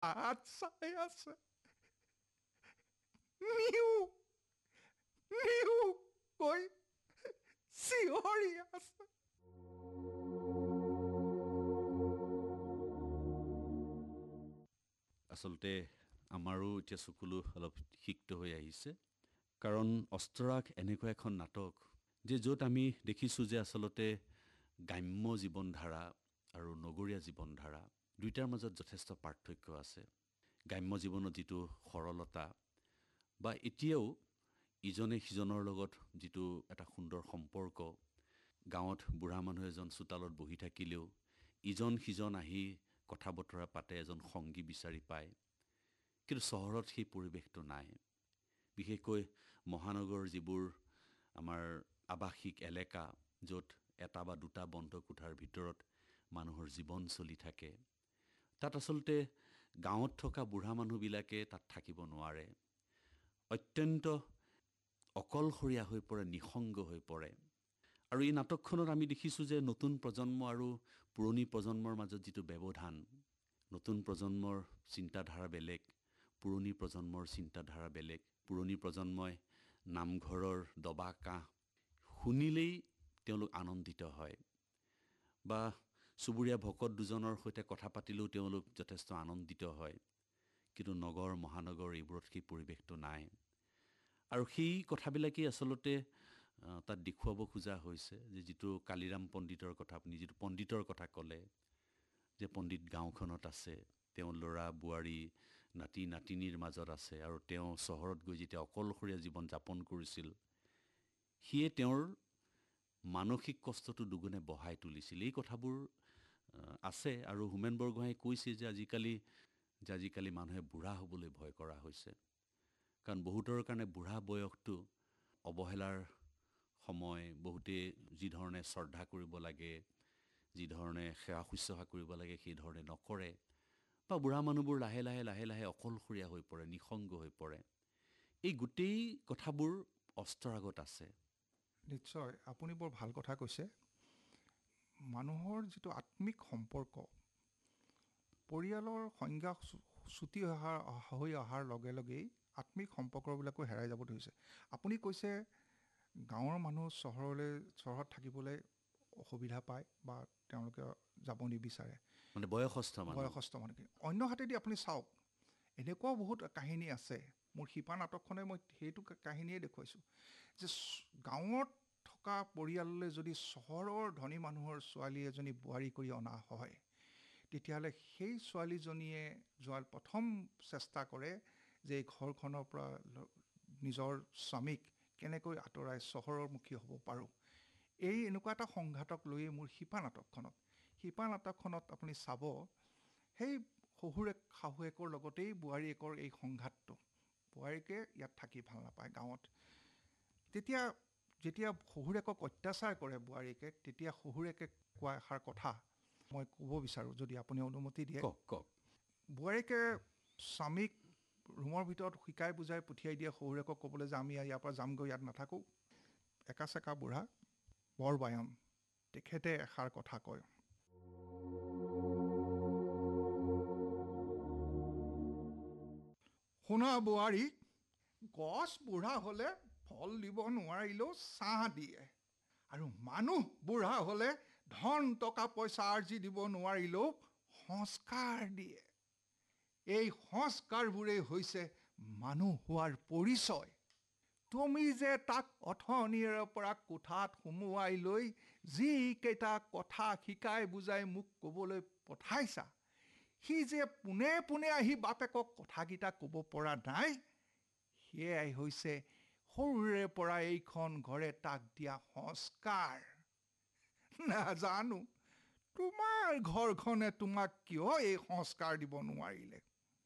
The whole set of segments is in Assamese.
বাট চাই আছে। নিউ নিউ কৈ চিঞৰি আছে। আচলতে আমাৰো এতিয়া চকুলো অলপ সিক্ত হৈ আহিছে, কাৰণ অস্তৰাগ এনেকুৱা এখন নাটক যে য'ত আমি দেখিছোঁ যে আচলতে গ্ৰাম্য জীৱনধাৰা আৰু নগৰীয়া জীৱনধাৰা দুয়োটাৰ মাজত যথেষ্ট পাৰ্থক্য আছে। গ্ৰাম্য জীৱনত যিটো সৰলতা বা এতিয়াও ইজনে সিজনৰ লগত যিটো এটা সুন্দৰ সম্পৰ্ক, গাঁৱত বুঢ়া মানুহ এজন চোতালত বহি থাকিলেও ইজন সিজন আহি কথা বতৰা পাতে, এজন সংগী বিচাৰি পায়। কিন্তু চহৰত সেই পৰিৱেশটো নাই। বিশেষকৈ মহানগৰ যিবোৰ আমাৰ আৱাসিক এলেকা, য'ত এটা বা দুটা বন্ধ কোঠাৰ ভিতৰত মানুহৰ জীৱন চলি থাকে, তাত আচলতে গাঁৱত থকা বুঢ়া মানুহবিলাকে তাত থাকিব নোৱাৰে। অত্যন্ত অকলশৰীয়া হৈ পৰে, নিঃসংগ হৈ পৰে। আৰু এই নাটকখনত আমি দেখিছোঁ যে নতুন প্ৰজন্ম আৰু পুৰণি প্ৰজন্মৰ মাজত যিটো ব্যৱধান, নতুন প্ৰজন্মৰ চিন্তাধাৰা বেলেগ, পুৰণি প্ৰজন্মৰ চিন্তাধাৰা বেলেগ। পুৰণি প্ৰজন্মই নামঘৰৰ দবা কাঁহ শুনিলেই তেওঁলোক আনন্দিত হয়, বা চুবুৰীয়া ভকত দুজনৰ সৈতে কথা পাতিলেও তেওঁলোক যথেষ্ট আনন্দিত হয়। কিন্তু নগৰ মহানগৰ এইবোৰত সেই পৰিৱেশটো নাই। আৰু সেই কথাবিলাকেই আচলতে তাত দেখুৱাব খোজা হৈছে যে যিটো কালিৰাম পণ্ডিতৰ কথা, আপুনি যিটো পণ্ডিতৰ কথা ক'লে, যে পণ্ডিত গাঁওখনত আছে, তেওঁ ল'ৰা বোৱাৰী নাতি নাতিনীৰ মাজত আছে, আৰু তেওঁ চহৰত গৈ যেতিয়া অকলশৰীয়া জীৱন যাপন কৰিছিল, সিয়ে তেওঁৰ মানসিক কষ্টটো দুগুণে বঢ়াই তুলিছিল। এই কথাবোৰ আছে। আৰু হোমেন বৰগোহাঁয়ে কৈছে যে আজিকালি মানুহে বুঢ়া হ'বলৈ ভয় কৰা হৈছে, কাৰণ বহুতৰ কাৰণে বুঢ়া বয়সটো অৱহেলাৰ সময়। বহুতে যিধৰণে শ্ৰদ্ধা কৰিব লাগে, যিধৰণে সেৱা শুশ্ৰূষা কৰিব লাগে, সেইধৰণে নকৰে, বা বুঢ়া মানুহবোৰ লাহে লাহে অকলশৰীয়া হৈ পৰে, নিঃসংগ হৈ পৰে। এই গোটেই কথাবোৰ অস্তৰাগত আছে। নিশ্চয়, আপুনি বৰ ভাল কথা কৈছে। মানুহৰ যিটো আত্মিক সম্পৰ্ক, পৰিয়ালৰ সংজ্ঞা চুটি হৈ অহাৰ লগে লগেই আত্মিক সম্পৰ্কবিলাকো হেৰাই যাব ধৰিছে। আপুনি কৈছে গাঁৱৰ মানুহ চহৰত থাকিবলৈ অসুবিধা পায় বা তেওঁলোকে যাব নিবিচাৰে, মানে বয়সস্থ মানুহখিনি। অন্য হাতেদি আপুনি চাওক, এনেকুৱাও বহুত কাহিনী আছে। মোৰ শিপা নাটকখনে মই সেইটো কাহিনীয়ে দেখুৱাইছোঁ যে গাঁৱত থকা পৰিয়াললৈ যদি চহৰৰ ধনী মানুহৰ ছোৱালী এজনী বোৱাৰী কৰি অনা হয়, তেতিয়াহ'লে সেই ছোৱালীজনীয়ে যোৱাৰ প্ৰথম চেষ্টা কৰে যে এই ঘৰখনৰ পৰা নিজৰ স্বামীক কেনেকৈ আঁতৰাই চহৰৰমুখী হ'ব পাৰোঁ। এনেকুৱা এটা সংঘাতক লৈয়ে মোৰ শিপা নাটকখনত আপুনি চাব, সেই শাহুৱেকৰ লগতেই বোৱাৰীয়েকৰ এই সংঘাতটো। বোৱাৰীকে ইয়াত থাকি ভাল নাপায় গাঁৱত। যেতিয়া শহুৰেকক অত্যাচাৰ কৰে বোৱাৰীয়েকে, তেতিয়া শহুৰেকে কোৱা এষাৰ কথা মই ক'ব বিচাৰোঁ, যদি আপুনি অনুমতি দিয়ে। কওক। বোৱাৰীয়েকে স্বামীক ৰুমৰ ভিতৰত শিকাই বুজাই পঠিয়াই দিয়ে শহুৰেকক ক'বলৈ যে আমি ইয়াৰ পৰা যামগৈ, ইয়াত নাথাকোঁ। একাচেকা বুঢ়া বৰবায়ন, তেখেতে এষাৰ কথা কয়, শুনা বোৱাৰী, গছ বুঢ়া হ'লে ফল দিব নোৱাৰিলেও ছাঁ দিয়ে, আৰু মানুহ বুঢ়া হ'লে ধন টকা পইচা আৰ্জি দিব নোৱাৰিলেও সংস্কাৰ দিয়ে। এই সংস্কাৰবোৰেই হৈছে মানুহ হোৱাৰ পৰিচয়। তুমি যে তাক অথনিৰে পৰা কোঠাত সুমুৱাই লৈ যিকেইটা কথা শিকাই বুজাই মোক ক'বলৈ পঠাইছা, সি যে পোনে পোনে আহি বাপেকক কথাকেইটা ক'ব পৰা নাই, সেয়াই হৈছে সৰুৰে পৰা এইখন ঘৰে তাক দিয়া সংস্কাৰ। নাজানো তোমাৰ ঘৰখনে তোমাক কিয় এই সংস্কাৰ দিব নোৱাৰিলে।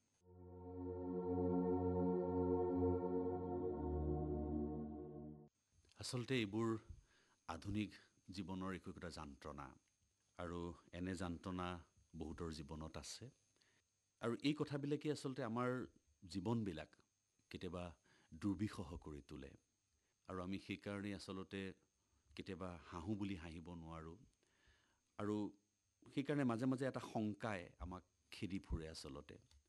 আচলতে এইবোৰ আধুনিক জীৱনৰ একোটা যন্ত্ৰণা, আৰু এনে যন্ত্ৰণা বহুতৰ জীৱনত আছে। আৰু এই কথাবিলাকেই আচলতে আমাৰ জীৱনবিলাক কেতিয়াবা দুৰ্বিষহ কৰি তোলে। আৰু আমি সেইকাৰণেই আচলতে কেতিয়াবা হাঁহোঁ বুলি হাঁহিব নোৱাৰোঁ, আৰু সেইকাৰণে মাজে মাজে এটা শংকাই আমাক খেদি ফুৰে আচলতে।